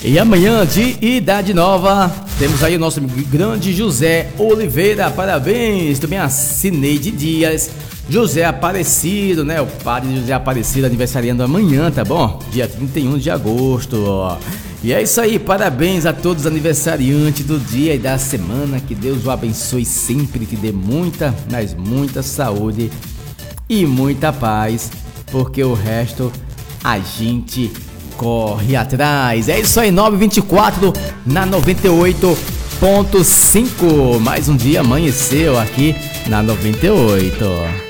E amanhã de Idade Nova, temos aí o nosso grande José Oliveira, parabéns. Também a Cineide Dias, José Aparecido, né? O padre José Aparecido aniversariando amanhã, tá bom? Dia 31 de agosto, ó. E é isso aí, parabéns a todos os aniversariantes do dia e da semana. Que Deus o abençoe sempre, que dê muita, mas muita saúde e muita paz, porque o resto a gente corre atrás. É isso aí, 9h24 na 98.5. Mais um dia amanheceu aqui na 98.